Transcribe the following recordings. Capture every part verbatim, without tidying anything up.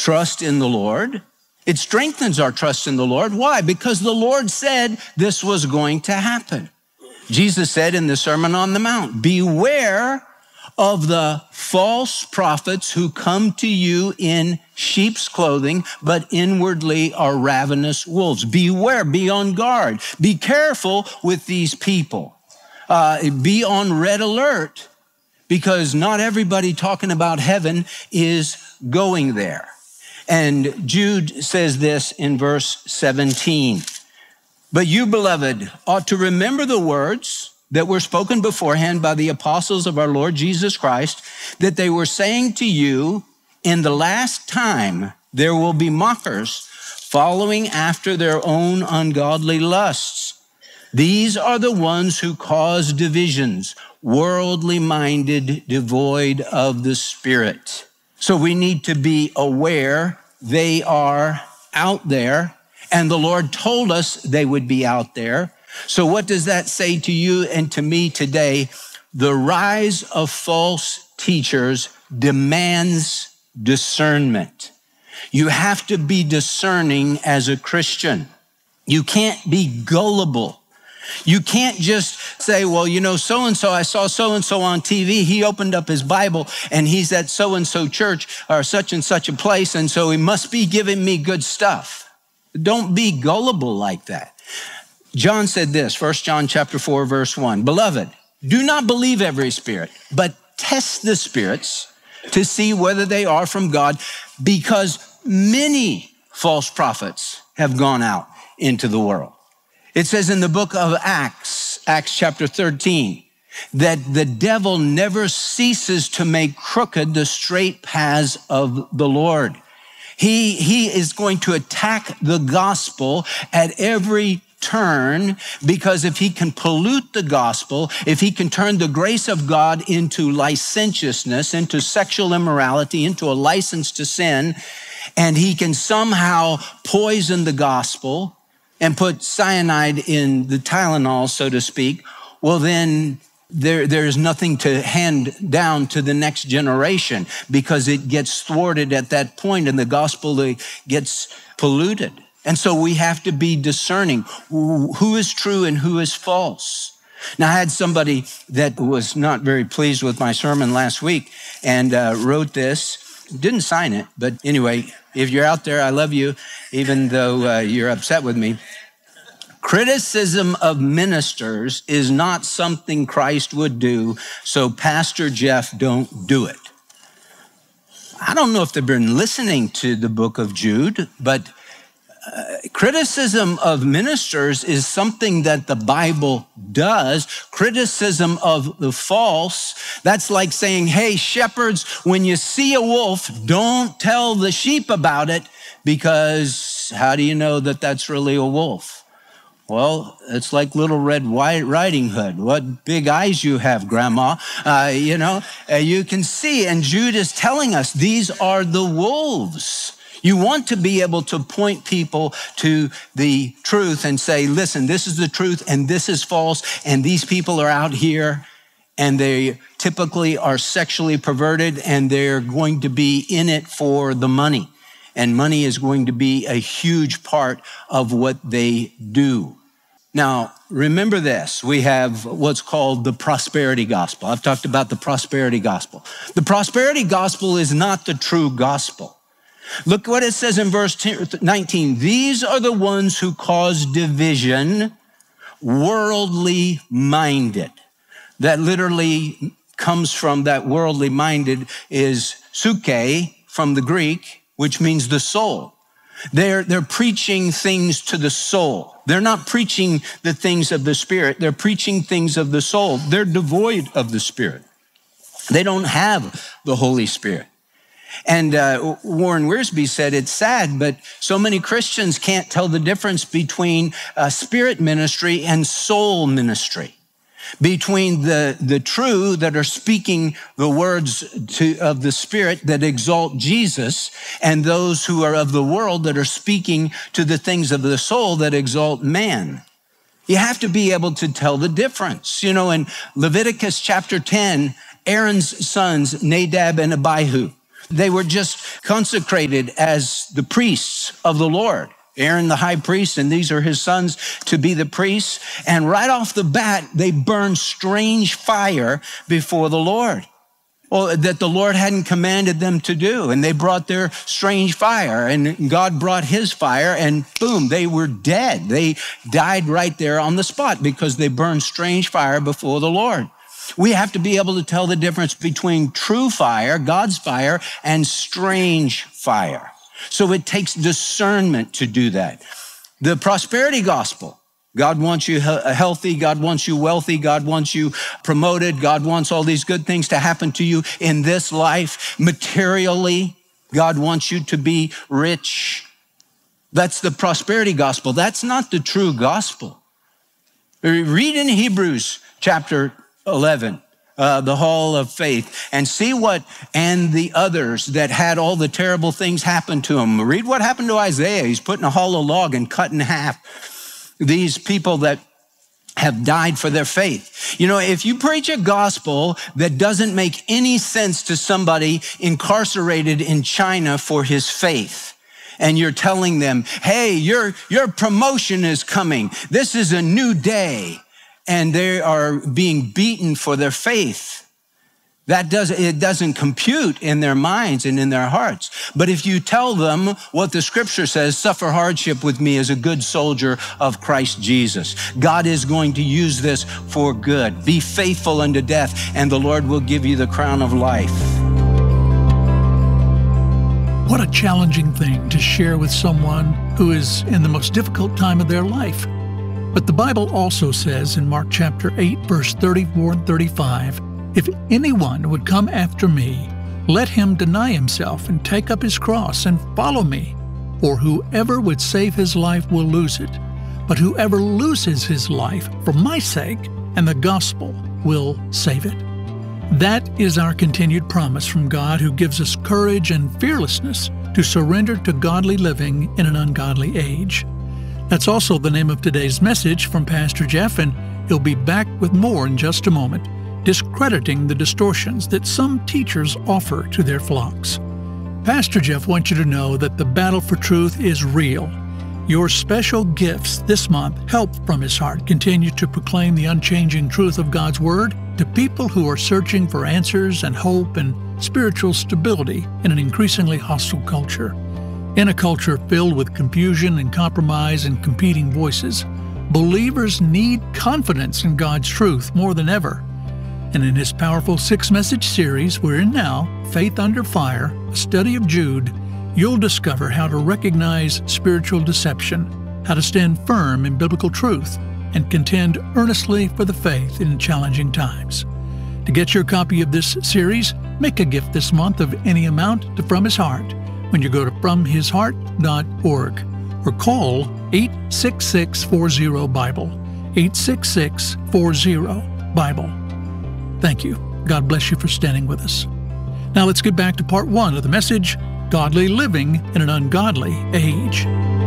trust in the Lord. It strengthens our trust in the Lord. Why? Because the Lord said this was going to happen. Jesus said in the Sermon on the Mount, beware of the false prophets who come to you in sheep's clothing, but inwardly are ravenous wolves. Beware, be on guard. Be careful with these people. Uh, be on red alert, because not everybody talking about heaven is going there. And Jude says this in verse seventeen. But you, beloved, ought to remember the words that were spoken beforehand by the apostles of our Lord Jesus Christ, that they were saying to you, in the last time there will be mockers following after their own ungodly lusts. These are the ones who cause divisions, worldly minded, devoid of the Spirit. So we need to be aware they are out there, and the Lord told us they would be out there. So what does that say to you and to me today? The rise of false teachers demands discernment. You have to be discerning as a Christian. You can't be gullible. You can't just say, well, you know, so-and-so, I saw so-and-so on T V. He opened up his Bible and he's at so-and-so church or such and such a place, and so he must be giving me good stuff. Don't be gullible like that. John said this, First John chapter four, verse one, beloved, do not believe every spirit, but test the spirits to see whether they are from God, because many false prophets have gone out into the world. It says in the book of Acts, Acts chapter thirteen, that the devil never ceases to make crooked the straight paths of the Lord. He, he is going to attack the gospel at every turn, because if he can pollute the gospel, if he can turn the grace of God into licentiousness, into sexual immorality, into a license to sin, and he can somehow poison the gospel and put cyanide in the Tylenol, so to speak, well, then there, there's nothing to hand down to the next generation, because it gets thwarted at that point and the gospel gets polluted. And so we have to be discerning who is true and who is false. Now, I had somebody that was not very pleased with my sermon last week and uh, wrote this, didn't sign it, but anyway, if you're out there, I love you, even though uh, you're upset with me. Criticism of ministers is not something Christ would do, so Pastor Jeff, don't do it. I don't know if they've been listening to the book of Jude, but uh, criticism of ministers is something that the Bible does. Criticism of the false, that's like saying, hey, shepherds, when you see a wolf, don't tell the sheep about it, because how do you know that that's really a wolf? Well, it's like Little Red Riding Hood. What big eyes you have, Grandma. Uh, you know, uh, you can see, and Jude is telling us these are the wolves. You want to be able to point people to the truth and say, listen, this is the truth and this is false, and these people are out here and they typically are sexually perverted and they're going to be in it for the money. And money is going to be a huge part of what they do. Now, remember this, we have what's called the prosperity gospel. I've talked about the prosperity gospel. The prosperity gospel is not the true gospel. Look what it says in verse nineteen. These are the ones who cause division, worldly minded. That literally comes from that worldly minded is suke from the Greek, which means the soul. They're, they're preaching things to the soul. They're not preaching the things of the Spirit. They're preaching things of the soul. They're devoid of the Spirit. They don't have the Holy Spirit. And uh, Warren Wiersbe said, it's sad, but so many Christians can't tell the difference between uh, spirit ministry and soul ministry. Between the, the true that are speaking the words to, of the Spirit that exalt Jesus, and those who are of the world that are speaking to the things of the soul that exalt man. You have to be able to tell the difference. You know, in Leviticus chapter ten, Aaron's sons, Nadab and Abihu, They were just consecrated as the priests of the Lord. Aaron, the high priest, and these are his sons to be the priests. And right off the bat, they burned strange fire before the Lord. Well, that the Lord hadn't commanded them to do. And they brought their strange fire, and God brought his fire, and boom, they were dead. They died right there on the spot because they burned strange fire before the Lord. We have to be able to tell the difference between true fire, God's fire, and strange fire. So it takes discernment to do that. The prosperity gospel. God wants you healthy. God wants you wealthy. God wants you promoted. God wants all these good things to happen to you in this life. Materially, God wants you to be rich. That's the prosperity gospel. That's not the true gospel. Read in Hebrews chapter eleven. Uh, the hall of faith, and see what, and the others that had all the terrible things happen to them. Read what happened to Isaiah. He's put in a hollow log and cut in half. These people that have died for their faith. You know, if you preach a gospel that doesn't make any sense to somebody incarcerated in China for his faith, and you're telling them, hey, your, your promotion is coming. This is a new day. And they are being beaten for their faith. That does, it doesn't compute in their minds and in their hearts. But if you tell them what the scripture says, suffer hardship with me as a good soldier of Christ Jesus. God is going to use this for good. Be faithful unto death, and the Lord will give you the crown of life. What a challenging thing to share with someone who is in the most difficult time of their life. But the Bible also says in Mark chapter eight, verse thirty-four and thirty-five, if anyone would come after me, let him deny himself and take up his cross and follow me. For whoever would save his life will lose it, but whoever loses his life for my sake and the gospel will save it. That is our continued promise from God, who gives us courage and fearlessness to surrender to godly living in an ungodly age. That's also the name of today's message from Pastor Jeff, and he'll be back with more in just a moment, discrediting the distortions that some teachers offer to their flocks. Pastor Jeff wants you to know that the battle for truth is real. Your special gifts this month help from his heart continue to proclaim the unchanging truth of God's Word to people who are searching for answers and hope and spiritual stability in an increasingly hostile culture. In a culture filled with confusion and compromise and competing voices, believers need confidence in God's truth more than ever. And in his powerful six-message series we're in now, Faith Under Fire, a study of Jude, you'll discover how to recognize spiritual deception, how to stand firm in biblical truth, and contend earnestly for the faith in challenging times. To get your copy of this series, make a gift this month of any amount to From His Heart when you go to from his heart dot org or call eight six six, four zero, Bible, eight six six, four zero, Bible. Thank you. God bless you for standing with us. Now let's get back to part one of the message, Godly Living in an Ungodly Age.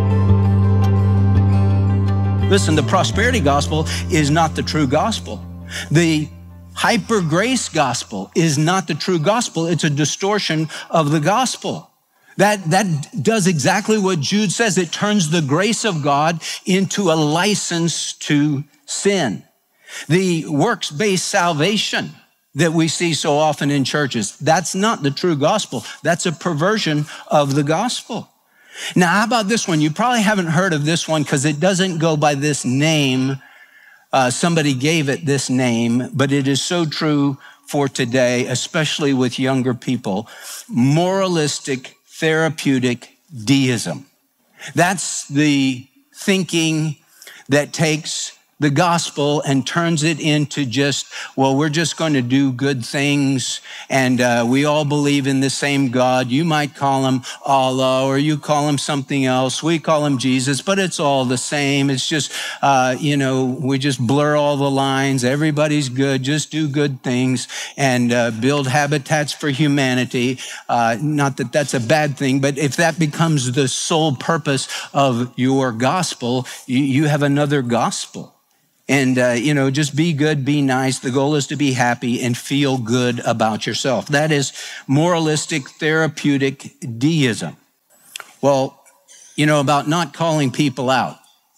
Listen, the prosperity gospel is not the true gospel. The hyper grace gospel is not the true gospel. It's a distortion of the gospel. That, that does exactly what Jude says. It turns the grace of God into a license to sin. The works-based salvation that we see so often in churches, that's not the true gospel. That's a perversion of the gospel. Now, how about this one? You probably haven't heard of this one because it doesn't go by this name. Uh, somebody gave it this name, but it is so true for today, especially with younger people. Moralistic therapeutic deism. That's the thinking that takes the gospel and turns it into just, well, we're just going to do good things, and uh, we all believe in the same God. You might call him Allah, or you call him something else. We call him Jesus, but it's all the same. It's just, uh, you know, we just blur all the lines. Everybody's good. Just do good things and uh, build habitats for humanity. Uh, not that that's a bad thing, but if that becomes the sole purpose of your gospel, you, you have another gospel. And, uh, you know, just be good, be nice. The goal is to be happy and feel good about yourself. That is moralistic, therapeutic deism. Well, you know, about not calling people out.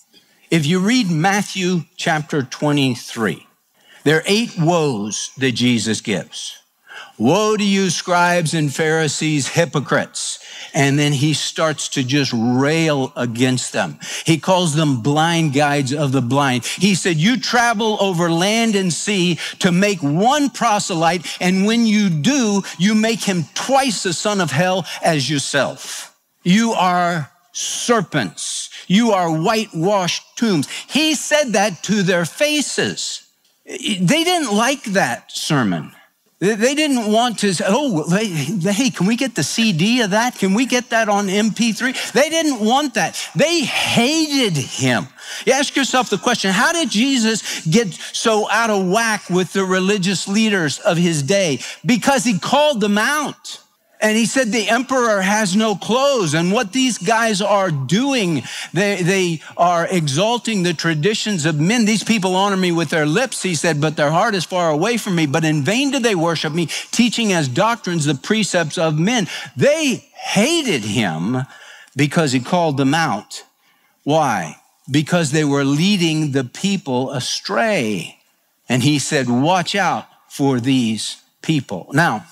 If you read Matthew chapter twenty-three, there are eight woes that Jesus gives. Woe to you, scribes and Pharisees, hypocrites. And then he starts to just rail against them. He calls them blind guides of the blind. He said, you travel over land and sea to make one proselyte, and when you do, you make him twice the son of hell as yourself. You are serpents. You are whitewashed tombs. He said that to their faces. They didn't like that sermon. They didn't want to say, oh, hey, can we get the C D of that? Can we get that on M P three? They didn't want that. They hated him. You ask yourself the question, how did Jesus get so out of whack with the religious leaders of his day? Because he called them out. And he said the emperor has no clothes. And what these guys are doing, they, they are exalting the traditions of men. These people honor me with their lips, he said, but their heart is far away from me. But in vain do they worship me, teaching as doctrines the precepts of men. They hated him because he called them out. Why? Because they were leading the people astray. And he said, watch out for these people. Now,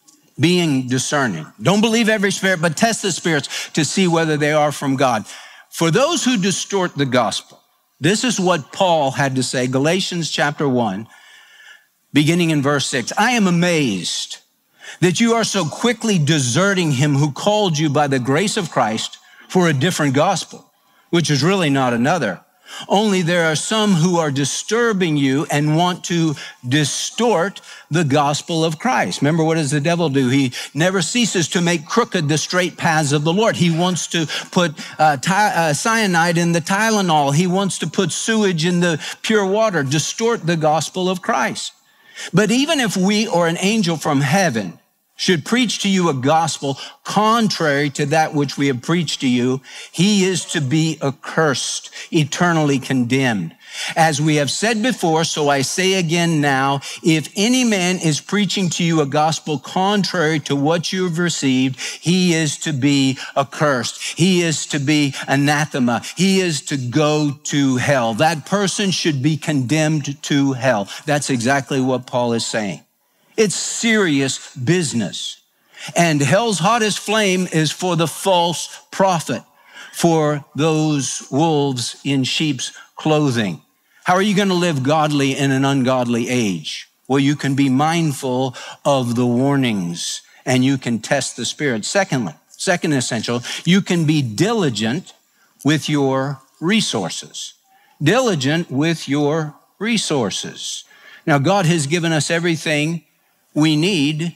being discerning. Don't believe every spirit, but test the spirits to see whether they are from God. For those who distort the gospel, this is what Paul had to say, Galatians chapter one, beginning in verse six. I am amazed that you are so quickly deserting him who called you by the grace of Christ for a different gospel, which is really not another. Only there are some who are disturbing you and want to distort the gospel of Christ. Remember, what does the devil do? He never ceases to make crooked the straight paths of the Lord. He wants to put uh, ty- uh, cyanide in the Tylenol. He wants to put sewage in the pure water, distort the gospel of Christ. But even if we or an angel from heaven should preach to you a gospel contrary to that which we have preached to you, he is to be accursed, eternally condemned. As we have said before, so I say again now, if any man is preaching to you a gospel contrary to what you have received, he is to be accursed. He is to be anathema. He is to go to hell. That person should be condemned to hell. That's exactly what Paul is saying. It's serious business. And hell's hottest flame is for the false prophet, for those wolves in sheep's clothing. How are you going to live godly in an ungodly age? Well, you can be mindful of the warnings and you can test the spirit. Secondly, second essential, you can be diligent with your resources. Diligent with your resources. Now, God has given us everything we need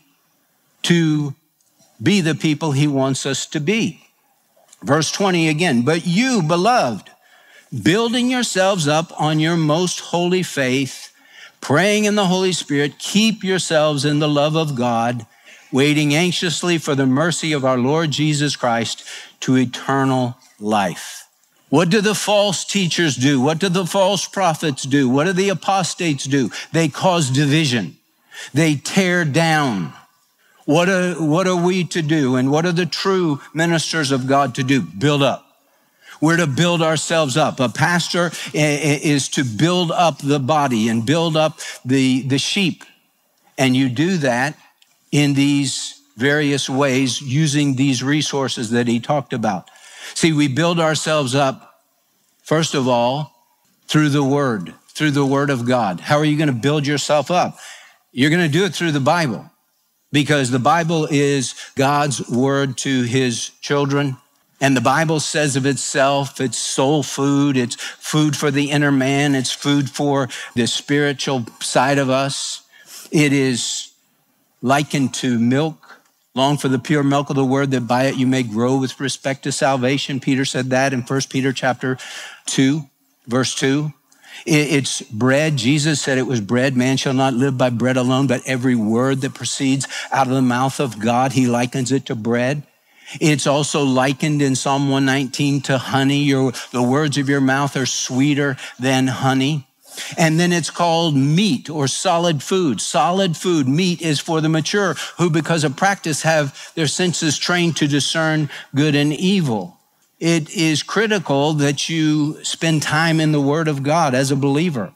to be the people he wants us to be. Verse twenty again, but you, beloved, building yourselves up on your most holy faith, praying in the Holy Spirit, keep yourselves in the love of God, waiting anxiously for the mercy of our Lord Jesus Christ to eternal life. What do the false teachers do? What do the false prophets do? What do the apostates do? They cause division. They tear down. What are, what are we to do? And what are the true ministers of God to do? Build up. We're to build ourselves up. A pastor is to build up the body and build up the, the sheep. And you do that in these various ways using these resources that he talked about. See, we build ourselves up, first of all, through the word, through the word of God. How are you going to build yourself up? You're going to do it through the Bible, because the Bible is God's word to his children. And the Bible says of itself, it's soul food, it's food for the inner man, it's food for the spiritual side of us. It is likened to milk. Long for the pure milk of the word, that by it you may grow with respect to salvation. Peter said that in First Peter chapter two, verse two. It's bread. Jesus said it was bread. Man shall not live by bread alone, but every word that proceeds out of the mouth of God. He likens it to bread. It's also likened in Psalm one nineteen to honey. Your, the words of your mouth are sweeter than honey. And then it's called meat or solid food. Solid food, meat, is for the mature who, because of practice, have their senses trained to discern good and evil. It is critical that you spend time in the Word of God as a believer.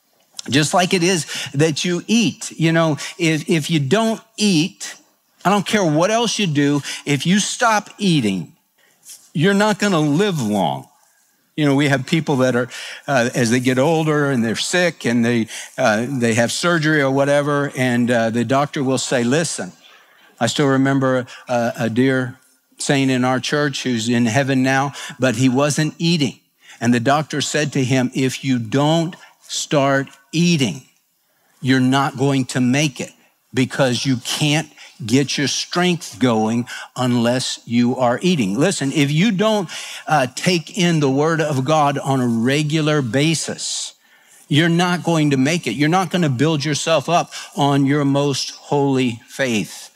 Just like it is that you eat. You know, if, if you don't eat, I don't care what else you do, if you stop eating, you're not going to live long. You know, we have people that are, uh, as they get older and they're sick and they uh, they have surgery or whatever, and uh, the doctor will say, listen, I still remember a, a dear saint in our church who's in heaven now, but he wasn't eating. And the doctor said to him, if you don't start eating, you're not going to make it, because you can't get your strength going unless you are eating. Listen, if you don't uh, take in the Word of God on a regular basis, you're not going to make it. You're not going to build yourself up on your most holy faith.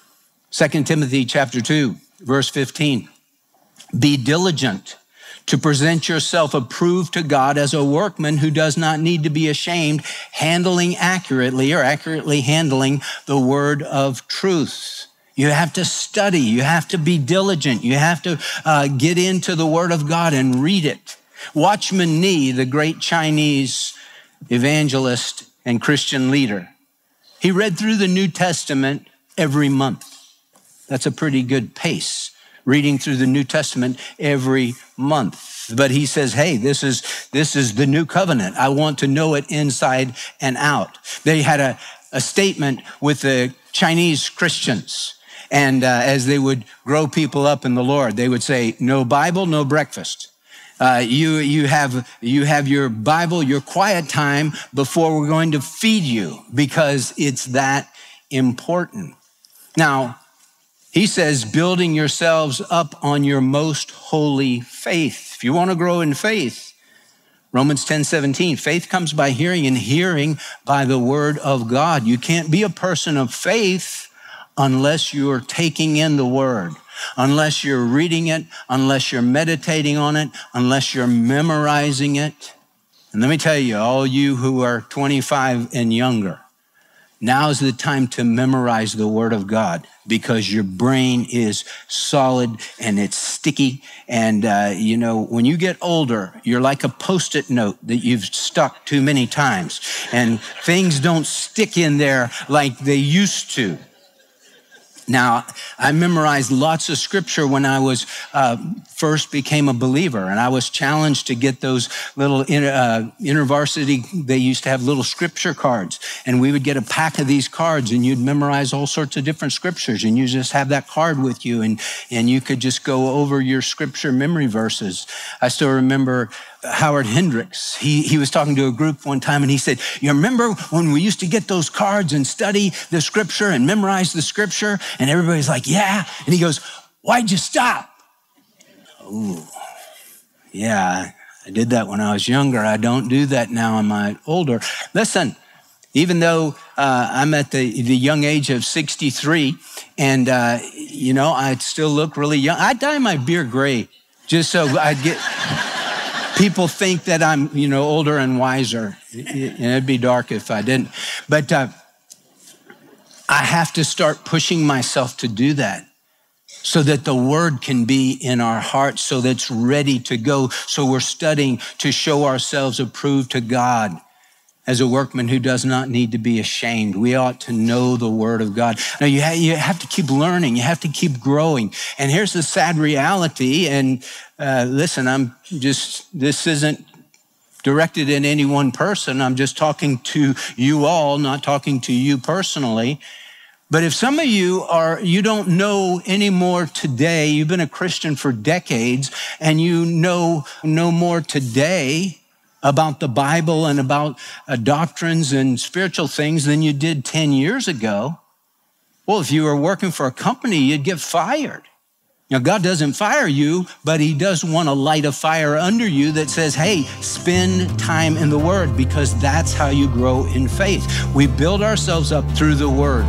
Second Timothy chapter two, verse fifteen. Be diligent to present yourself approved to God as a workman who does not need to be ashamed, handling accurately or accurately handling the word of truth. You have to study. You have to be diligent. You have to uh, get into the Word of God and read it. Watchman Nee, the great Chinese evangelist and Christian leader, he read through the New Testament every month. That's a pretty good pace, reading through the New Testament every month. But he says, hey, this is this is the new covenant. I want to know it inside and out. They had a, a statement with the Chinese Christians. And uh, as they would grow people up in the Lord, they would say, no Bible, no breakfast. Uh, you, you have, you have your Bible, your quiet time before we're going to feed you, because it's that important. Now, he says, building yourselves up on your most holy faith. If you want to grow in faith, Romans ten seventeen, faith comes by hearing, and hearing by the word of God. You can't be a person of faith unless you're taking in the word, unless you're reading it, unless you're meditating on it, unless you're memorizing it. And let me tell you, all you who are twenty-five and younger, now is the time to memorize the Word of God, because your brain is solid and it's sticky. And, uh, you know, when you get older, you're like a Post-it note that you've stuck too many times, and things don't stick in there like they used to. Now, I memorized lots of scripture when I was uh, first became a believer, and I was challenged to get those little inter, uh, intervarsity. They used to have little scripture cards, and we would get a pack of these cards, and you'd memorize all sorts of different scriptures, and you just have that card with you, and and you could just go over your scripture memory verses. I still remember Howard Hendricks. He, he was talking to a group one time, and he said, you remember when we used to get those cards and study the scripture and memorize the scripture? And everybody's like, yeah. And he goes, why'd you stop? Oh, yeah, I did that when I was younger. I don't do that now I'm uh, older. Listen, even though uh, I'm at the, the young age of sixty-three, and, uh, you know, I still look really young. I dye my beard gray just so I'd get... People think that I'm, you know, older and wiser. It'd be dark if I didn't. But uh, I have to start pushing myself to do that, so that the word can be in our hearts, so that it's ready to go. So we're studying to show ourselves approved to God as a workman who does not need to be ashamed. We ought to know the word of God. Now, you, ha- you have to keep learning. You have to keep growing. And here's the sad reality. And uh, listen, I'm just, this isn't directed at any one person. I'm just talking to you all, not talking to you personally. But if some of you are, you don't know anymore today, you've been a Christian for decades, and you know no more today about the Bible and about uh, doctrines and spiritual things than you did ten years ago. Well, if you were working for a company, you'd get fired. Now, God doesn't fire you, but he does want to light a fire under you that says, hey, spend time in the Word, because that's how you grow in faith. We build ourselves up through the Word.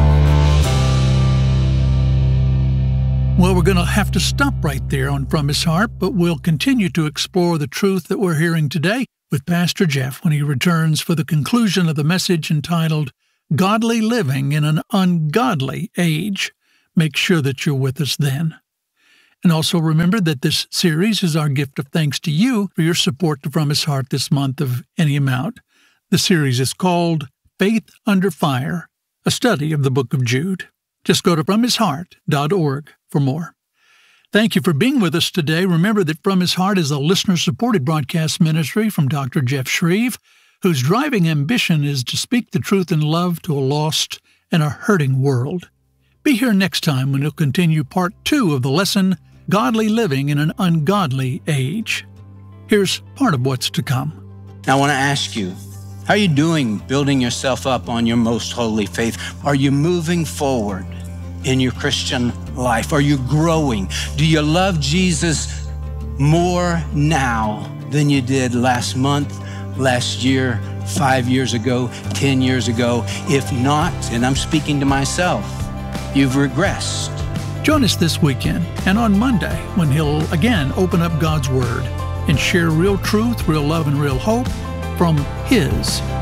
Well, we're going to have to stop right there on From His Heart, but we'll continue to explore the truth that we're hearing today with Pastor Jeff when he returns for the conclusion of the message entitled Godly Living in an Ungodly Age. Make sure that you're with us then. And also remember that this series is our gift of thanks to you for your support to From His Heart this month of any amount. The series is called Faith Under Fire, a study of the book of Jude. Just go to from his heart dot org for more. Thank you for being with us today. Remember that From His Heart is a listener-supported broadcast ministry from Doctor Jeff Shreve, whose driving ambition is to speak the truth in love to a lost and a hurting world. Be here next time when he'll continue part two of the lesson, Godly Living in an Ungodly Age. Here's part of what's to come. Now, I want to ask you, how are you doing building yourself up on your most holy faith? Are you moving forward in your Christian life? Are you growing? Do you love Jesus more now than you did last month, last year, five years ago, ten years ago? If not, and I'm speaking to myself, you've regressed. Join us this weekend and on Monday when he'll again open up God's Word and share real truth, real love, and real hope from His